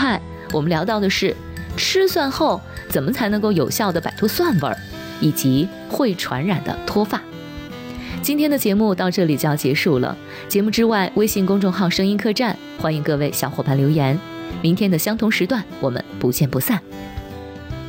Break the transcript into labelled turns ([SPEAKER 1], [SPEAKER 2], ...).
[SPEAKER 1] 派，我们聊到的是吃蒜后怎么才能够有效地摆脱蒜味儿，以及会传染的脱发。今天的节目到这里就要结束了，节目之外，微信公众号声音客栈，欢迎各位小伙伴留言。明天的相同时段，我们不见不散。